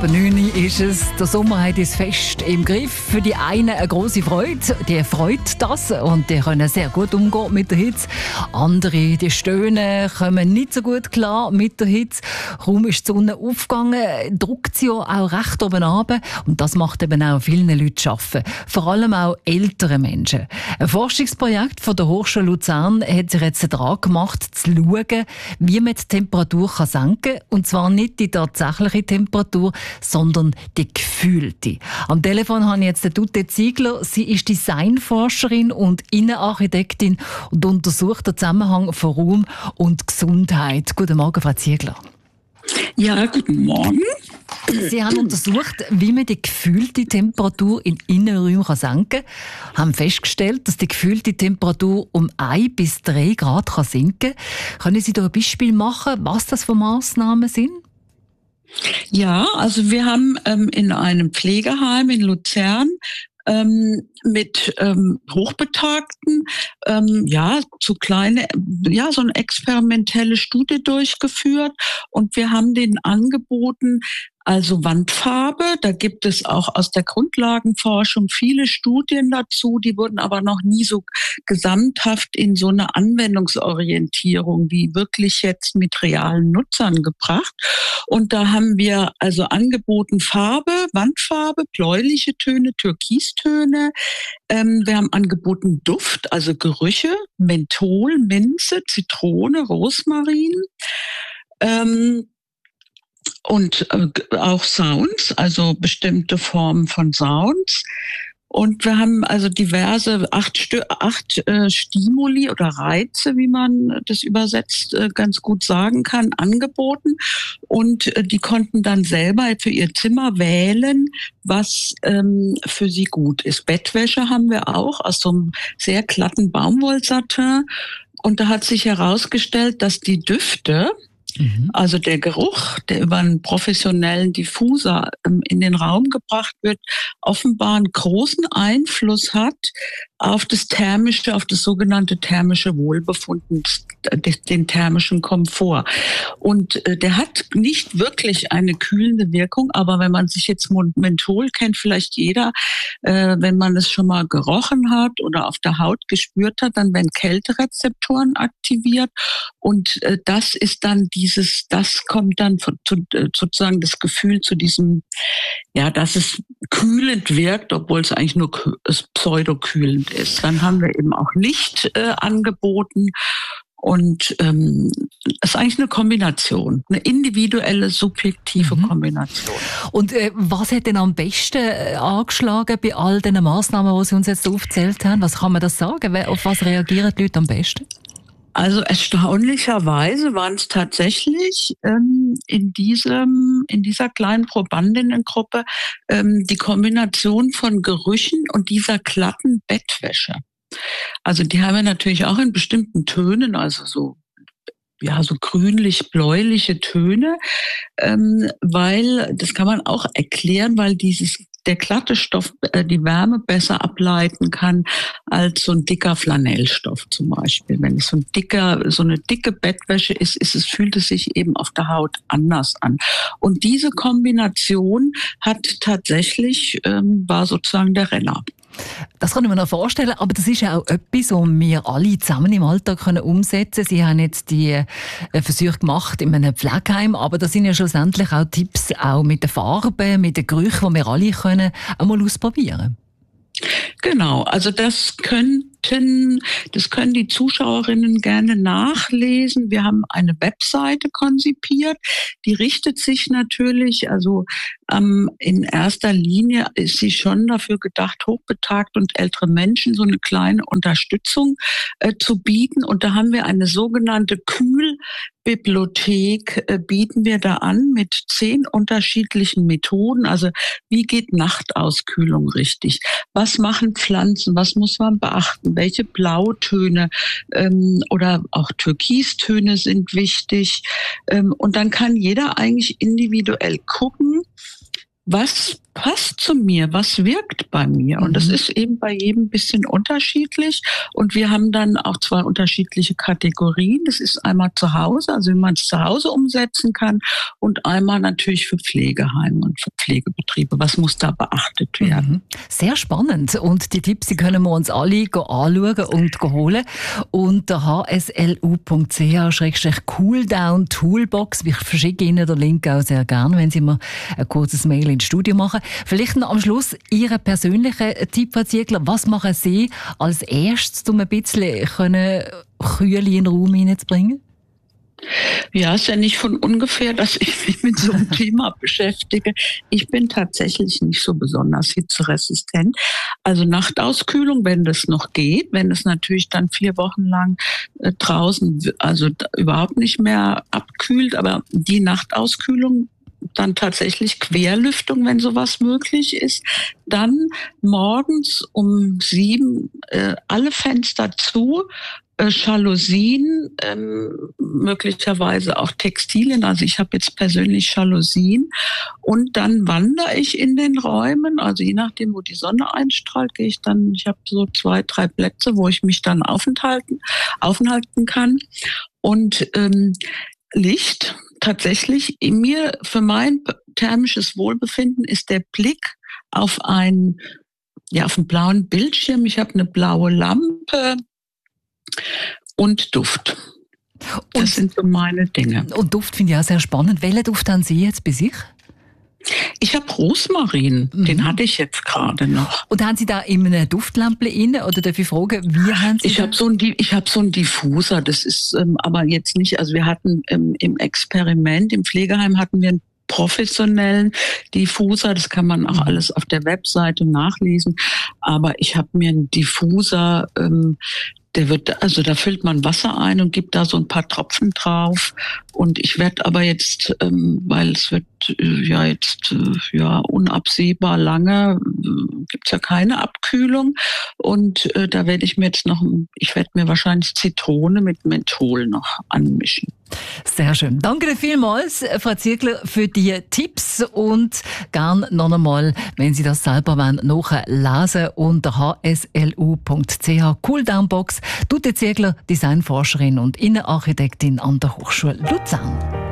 9 Uhr ist es. Der Sommer hat das Fest im Griff. Für die einen eine grosse Freude. Die freut das und die können sehr gut umgehen mit der Hitze. Andere, die stöhnen, kommen nicht so gut klar mit der Hitze. Kaum ist die Sonne aufgegangen, drückt sie ja auch recht oben runter. Und das macht eben auch vielen Leuten zu arbeiten. Vor allem auch ältere Menschen. Ein Forschungsprojekt von der Hochschule Luzern hat sich jetzt daran gemacht, zu schauen, wie man die Temperatur senken kann. Und zwar nicht die tatsächliche Temperatur, sondern die gefühlte. Am Telefon habe ich jetzt Ute Ziegler. Sie ist Designforscherin und Innenarchitektin und untersucht den Zusammenhang von Raum und Gesundheit. Guten Morgen, Frau Ziegler. Ja, guten Morgen. Sie haben untersucht, wie man die gefühlte Temperatur in Innenräumen senken kann. Haben festgestellt, dass die gefühlte Temperatur um 1 bis 3 Grad sinken kann. Können Sie da ein Beispiel machen, was das für Massnahmen sind? Ja, also wir haben in einem Pflegeheim in Luzern mit Hochbetagten so eine experimentelle Studie durchgeführt und wir haben denen angeboten, also Wandfarbe, da gibt es auch aus der Grundlagenforschung viele Studien dazu, die wurden aber noch nie so gesamthaft in so eine Anwendungsorientierung wie wirklich jetzt mit realen Nutzern gebracht. Und da haben wir also angeboten Farbe, Wandfarbe, bläuliche Töne, Türkistöne. Wir haben angeboten Duft, also Gerüche, Menthol, Minze, Zitrone, Rosmarin. Und auch Sounds, also bestimmte Formen von Sounds. Und wir haben also diverse 8 Stimuli oder Reize, wie man das übersetzt ganz gut sagen kann, angeboten. Und die konnten dann selber für ihr Zimmer wählen, was für sie gut ist. Bettwäsche haben wir auch aus so einem sehr glatten Baumwollsatin. Und da hat sich herausgestellt, dass die Düfte, also der Geruch, der über einen professionellen Diffuser in den Raum gebracht wird, offenbar einen großen Einfluss hat auf das thermische, auf das sogenannte thermische Wohlbefinden, den thermischen Komfort. Und der hat nicht wirklich eine kühlende Wirkung, aber wenn man sich jetzt Menthol kennt, vielleicht jeder, wenn man es schon mal gerochen hat oder auf der Haut gespürt hat, dann werden Kälterezeptoren aktiviert und das ist dann das kommt dann sozusagen das Gefühl zu diesem, ja, dass es kühlend wirkt, obwohl es eigentlich nur pseudokühlend ist. Dann haben wir eben auch Licht angeboten und es ist eigentlich eine Kombination, eine individuelle, subjektive Kombination. Und was hat denn am besten angeschlagen bei all den Massnahmen, die Sie uns jetzt aufgezählt haben? Was kann man das sagen? Auf was reagieren die Leute am besten? Also erstaunlicherweise waren es tatsächlich in dieser kleinen Probandinnengruppe die Kombination von Gerüchen und dieser glatten Bettwäsche. Also die haben wir natürlich auch in bestimmten Tönen, also so grünlich-bläuliche Töne, weil, das kann man auch erklären, weil der glatte Stoff die Wärme besser ableiten kann als so ein dicker Flanellstoff zum Beispiel. Wenn es so eine dicke Bettwäsche ist, fühlt es sich eben auf der Haut anders an. Und diese Kombination war sozusagen der Renner. Das kann ich mir noch vorstellen, aber das ist ja auch etwas, was wir alle zusammen im Alltag umsetzen können. Sie haben jetzt die Versuche gemacht in einem Pflegeheim, aber das sind ja schlussendlich auch Tipps auch mit den Farben, mit den Gerüchen, die wir alle können einmal ausprobieren. Genau, also das können die Zuschauerinnen gerne nachlesen. Wir haben eine Webseite konzipiert, die richtet sich natürlich, in erster Linie ist sie schon dafür gedacht, hochbetagt und ältere Menschen so eine kleine Unterstützung zu bieten. Und da haben wir eine sogenannte Kühlbibliothek, bieten wir da an mit 10 unterschiedlichen Methoden. Also wie geht Nachtauskühlung richtig? Was machen Pflanzen? Was muss man beachten? Welche Blautöne oder auch Türkistöne sind wichtig? Und dann kann jeder eigentlich individuell gucken, was passt zu mir, was wirkt bei mir. Und das ist eben bei jedem ein bisschen unterschiedlich. Und wir haben dann auch 2 unterschiedliche Kategorien. Das ist einmal zu Hause, also wie man es zu Hause umsetzen kann, und einmal natürlich für Pflegeheime und für Pflegebetriebe. Was muss da beachtet werden? Sehr spannend. Und die Tipps, die können wir uns alle anschauen und holen. Unter hslu.ch/cooldown-toolbox. Ich verschicke Ihnen den Link auch sehr gerne, wenn Sie mir ein kurzes Mail ins Studio machen. Vielleicht noch am Schluss Ihren persönlichen Tipp, Frau Ziegler. Was machen Sie als erstes, um ein bisschen Kühle in den Raum hineinzubringen? Ja, ist ja nicht von ungefähr, dass ich mich mit so einem Thema beschäftige. Ich bin tatsächlich nicht so besonders hitzeresistent. Also Nachtauskühlung, wenn das noch geht, wenn es natürlich dann 4 Wochen lang draußen also überhaupt nicht mehr abkühlt, aber die Nachtauskühlung, dann tatsächlich Querlüftung, wenn sowas möglich ist. Dann morgens um 7 alle Fenster zu, Jalousien, möglicherweise auch Textilien. Also ich habe jetzt persönlich Jalousien. Und dann wandere ich in den Räumen. Also je nachdem, wo die Sonne einstrahlt, gehe ich dann, ich habe so 2, 3 Plätze, wo ich mich dann aufhalten kann. Und Licht, tatsächlich, in mir, für mein thermisches Wohlbefinden ist der Blick auf einen blauen Bildschirm. Ich habe eine blaue Lampe und Duft. Das sind so meine Dinge. Und Duft finde ich auch sehr spannend. Welchen Duft haben Sie jetzt bei sich? Ich habe Rosmarin, den hatte ich jetzt gerade noch. Und haben Sie da in einer Duftlampe rein? Oder darf ich fragen, wie haben Sie Ich habe so einen Diffuser, das ist aber jetzt nicht, also wir hatten im Experiment, im Pflegeheim hatten wir einen professionellen Diffuser, das kann man auch alles auf der Webseite nachlesen, aber ich habe mir einen Diffuser, da füllt man Wasser ein und gibt da so ein paar Tropfen drauf. Und ich werde aber jetzt, weil es wird unabsehbar lange, gibt's ja keine Abkühlung. Und da werde ich mir jetzt ich werde mir wahrscheinlich Zitrone mit Menthol noch anmischen. Sehr schön. Danke vielmals, Frau Ziegler, für die Tipps und gern noch einmal, wenn Sie das selber nachlesen unter hslu.ch Cooldownbox. Ute Ziegler, Designforscherin und Innenarchitektin an der Hochschule Luzern.